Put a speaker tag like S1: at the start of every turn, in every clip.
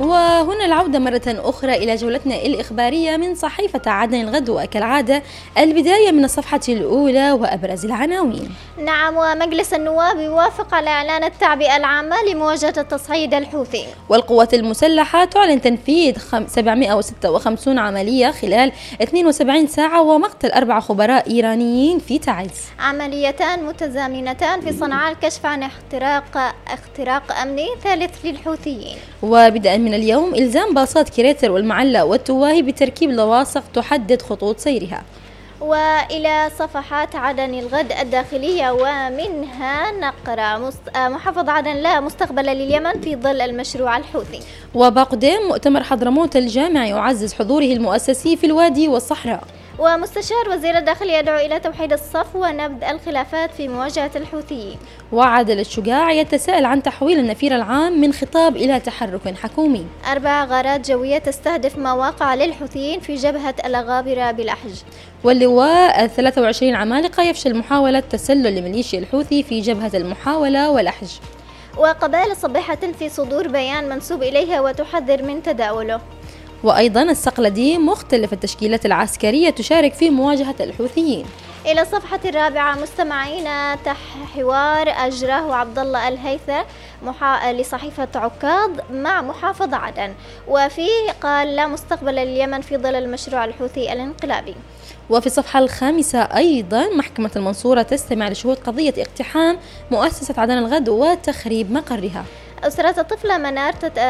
S1: وهنا العودة مرة أخرى إلى جولتنا الإخبارية من صحيفة عدن الغد، وكالعادة البداية من الصفحة الأولى وأبرز العناوين.
S2: نعم، ومجلس النواب يوافق على إعلان التعبئة العامة لمواجهة التصعيد الحوثي.
S1: والقوات المسلحة تعلن تنفيذ 756 عملية خلال 72 ساعة ومقتل 4 خبراء إيرانيين في تعز.
S2: عمليتان متزامنتان في صنعاء الكشف عن اختراق أمني ثالث للحوثيين.
S1: وبدءا من اليوم إلزام باصات كريتر والمعلى والتواهي بتركيب لواصق تحدد خطوط سيرها.
S2: وإلى صفحات عدن الغد الداخلية، ومنها نقرأ محافظ عدن لا مستقبل لليمن في ظل المشروع الحوثي.
S1: وباقدام مؤتمر حضرموت الجامع يعزز حضوره المؤسسي في الوادي والصحراء.
S2: ومستشار وزير الداخلية يدعو إلى توحيد الصف ونبذ الخلافات في مواجهة الحوثيين.
S1: وعادل الشجاع يتساءل عن تحويل النفير العام من خطاب إلى تحرك حكومي.
S2: 4 غارات جوية تستهدف مواقع للحوثيين في جبهة الأغابرة بالأحج.
S1: واللواء 23 عمالقة يفشل محاولة تسلل لميليشيا الحوثي في جبهة المحاولة والأحج.
S2: وقبائل صبيحة في صدور بيان منسوب إليها وتحذر من تداوله.
S1: وأيضا الصقلدي مختلف التشكيلات العسكرية تشارك في مواجهة الحوثيين.
S2: إلى الصفحة الرابعة مستمعينا حوار أجراه عبد الله الهيثم لصحيفة عكاظ مع محافظ عدن، وفيه قال لا مستقبل لليمن في ظل المشروع الحوثي الانقلابي.
S1: وفي الصفحة الخامسة أيضا محكمة المنصورة تستمع لشهود قضية اقتحام مؤسسة عدن الغد وتخريب مقرها.
S2: أسرة الطفلة منار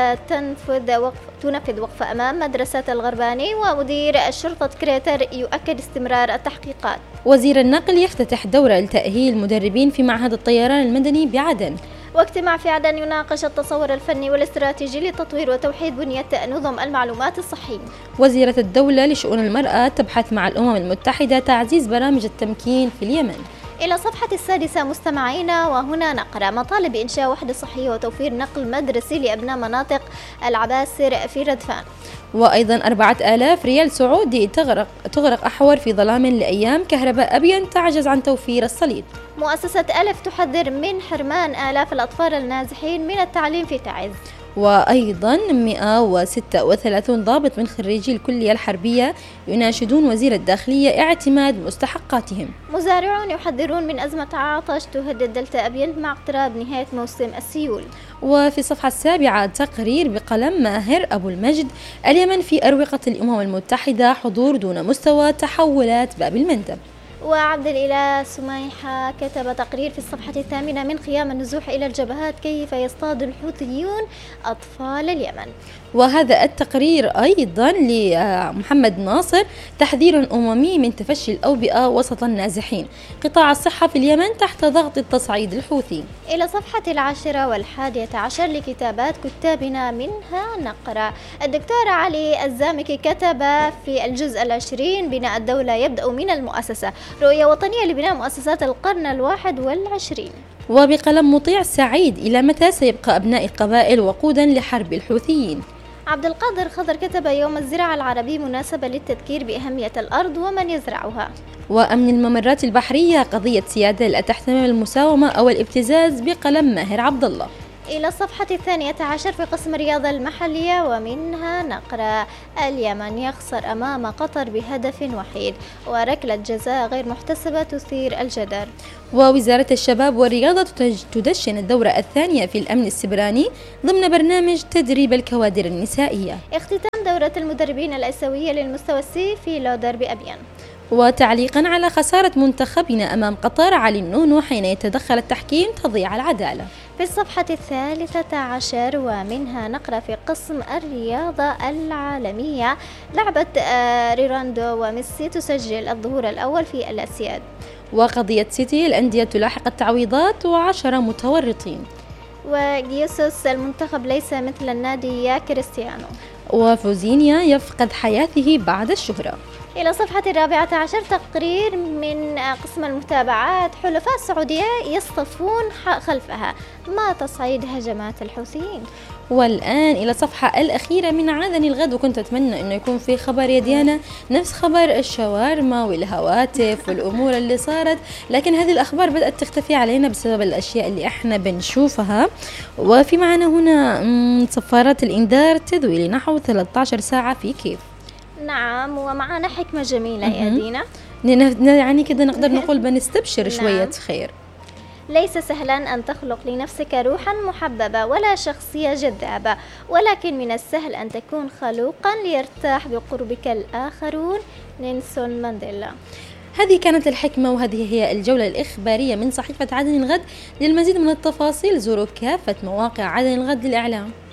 S2: تنفذ وقف أمام مدرسة الغرباني، ومدير شرطة كريتر يؤكد استمرار التحقيقات.
S1: وزير النقل يفتتح دورة لتأهيل مدربين في معهد الطيران المدني بعدن.
S2: واجتماع في عدن يناقش التصور الفني والاستراتيجي لتطوير وتوحيد بنية نظم المعلومات الصحية.
S1: وزيرة الدولة لشؤون المرأة تبحث مع الأمم المتحدة تعزيز برامج التمكين في اليمن.
S2: إلى صفحة السادسة مستمعينا، وهنا نقرأ مطالب إنشاء وحدة صحية وتوفير نقل مدرسي لأبناء مناطق العباسر في ردفان.
S1: وأيضا 4000 ريال سعودي تغرق أحور في ظلام لأيام. كهرباء أبين تعجز عن توفير الصليب.
S2: مؤسسة ألف تحذر من حرمان آلاف الأطفال النازحين من التعليم في تعز.
S1: وأيضا 136 ضابط من خريجي الكلية الحربية يناشدون وزير الداخلية اعتماد مستحقاتهم.
S2: مزارعون يحذرون من أزمة عطش تهدد دلتا أبين مع اقتراب نهاية موسم السيول.
S1: وفي الصفحة السابعة تقرير بقلم ماهر أبو المجد اليمن في أروقة الأمم المتحدة، حضور دون مستوى، تحولات باب المندب.
S2: وعبد الإله سميحة كتب تقرير في الصفحة الثامنة من قيام النزوح إلى الجبهات كيف يصطاد الحوثيون أطفال اليمن.
S1: وهذا التقرير أيضا لمحمد ناصر تحذير أممي من تفشي الأوبئة وسط النازحين. قطاع الصحة في اليمن تحت ضغط التصعيد الحوثي.
S2: إلى صفحة 10 و11 لكتابات كتابنا، منها نقرأ الدكتور علي الزامكي كتب في الجزء 20 بناء الدولة يبدأ من المؤسسة، رؤية وطنية لبناء مؤسسات القرن 21.
S1: وبقلم مطيع سعيد إلى متى سيبقى أبناء القبائل وقودا لحرب الحوثيين.
S2: عبد القادر خضر كتب يوم الزراعة العربي مناسبة للتذكير بأهمية الأرض ومن يزرعها.
S1: وأمن الممرات البحرية قضية سيادة لا تحتمل المساومة أو الابتزاز بقلم ماهر عبد الله.
S2: إلى الصفحة 12 في قسم الرياضة المحلية، ومنها نقرأ اليمن يخسر أمام قطر بهدف وحيد، وركلة جزاء غير محتسبة تثير الجدل.
S1: ووزارة الشباب والرياضة تدشن الدورة الثانية في الأمن السبراني ضمن برنامج تدريب الكوادر النسائية.
S2: اختتام دورة المدربين الآسيوية للمستوى السي في لودر بأبيان.
S1: وتعليقا على خسارة منتخبنا أمام قطر، علي النونو حين يتدخل التحكيم تضيع العدالة.
S2: في الصفحة 13 ومنها نقرأ في قسم الرياضة العالمية لعبة ريراندو وميسي تسجل الظهور الأول في الأسياد.
S1: وقضية سيتي الأندية تلاحق التعويضات و10 متورطين.
S2: وجيسوس المنتخب ليس مثل النادي يا كريستيانو.
S1: وفوزينيا يفقد حياته بعد الشهرة.
S2: إلى صفحة 14 تقرير من قسم المتابعات، حلفاء السعودية يصطفون خلفها مع تصعيد هجمات الحوثيين.
S1: والآن إلى الصفحة الأخيرة من عدن الغد، وكنت أتمنى أنه يكون في خبر يا ديانا نفس خبر الشاورما والهواتف والأمور اللي صارت، لكن هذه الأخبار بدأت تختفي علينا بسبب الأشياء اللي احنا بنشوفها. وفي معنا هنا صفارات الإنذار تذوي لنحو 13 ساعة في كيف.
S2: نعم، ومعنا حكمة جميلة يا دينا،
S1: يعني كده نقدر نقول بنستبشر شوية خير.
S2: ليس سهلا أن تخلق لنفسك روحا محببة ولا شخصية جذابة، ولكن من السهل أن تكون خلوقا ليرتاح بقربك الآخرون. نيلسون مانديلا.
S1: هذه كانت الحكمة، وهذه هي الجولة الإخبارية من صحيفة عدن الغد. للمزيد من التفاصيل زوروا كافة مواقع عدن الغد للإعلام.